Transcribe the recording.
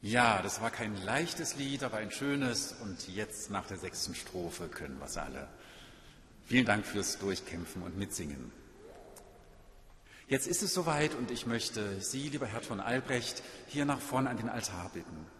Ja, das war kein leichtes Lied, aber ein schönes. Und jetzt nach der 6. Strophe können wir es alle. Vielen Dank fürs Durchkämpfen und Mitsingen. Jetzt ist es soweit und ich möchte Sie, lieber Herr von Albrecht, hier nach vorn an den Altar bitten.